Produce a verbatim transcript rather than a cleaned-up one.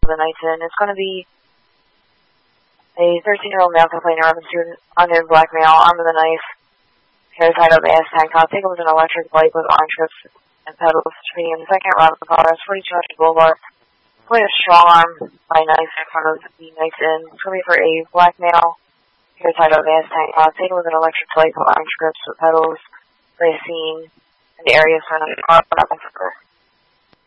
the Nice Inn. It's going to be a thirteen-year-old male complaining of student under blackmail, armed with a knife, hair tied up, ass tank top, taken with an electric bike with orange strips and pedals, treating the second round of the car as forty-two hundred Boulevard. Point a strong arm by knife in front of the Nice Inn. It's going to be for a blackmail, hair tied up, ass tank top, taken with an electric bike with orange strips with pedals, for a scene, and the area is surrounded by a car.